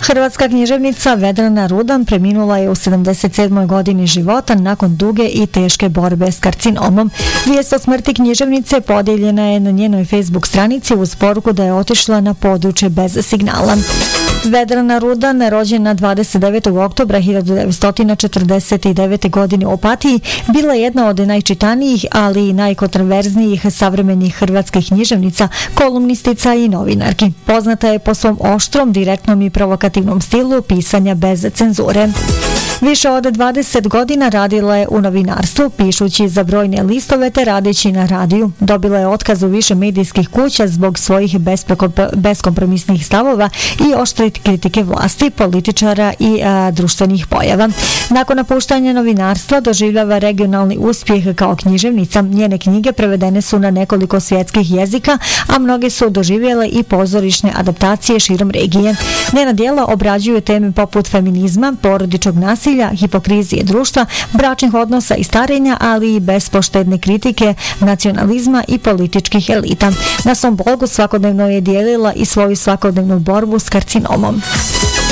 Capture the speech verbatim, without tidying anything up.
Hrvatska književnica Vedrana Rudan preminula je u sedamdeset sedmoj godini života nakon duge i teške borbe s karcinomom. Vijest o smrti književnice podijeljena je na njenoj Facebook stranici uz poruku da je otišla na područje bez signala. Vedrana Rudan, rođena dvadeset devetog oktobra hiljadu devetsto četrdeset devete. godine u Opatiji, bila je jedna od najčitanijih, ali i najkontroverznijih savremenih hrvatskih književnica, kolumnistica i novinarki. Poznata je po svom oštrom, direktnom i provokativnom stilu pisanja bez cenzure. Više od dvadeset godina radila je u novinarstvu, pišući za brojne listove te radeći na radiju. Dobila je otkaz u više medijskih kuća zbog svojih beskompromisnih stavova i oštre kritike vlasti, političara i a, društvenih pojava. Nakon napuštanja novinarstva doživljava regionalni uspjeh kao književnica. Njene knjige prevedene su na nekoliko svjetskih jezika, a mnoge su doživjele i pozorišne adaptacije širom regije. Njena djela obrađuju teme poput feminizma, porodičnog nasilja, hipokrizije društva, bračnih odnosa i starenja, ali i bespoštedne kritike nacionalizma i političkih elita. Na svom blogu svakodnevno je dijelila i svoju svakodnevnu borbu s karcinomom.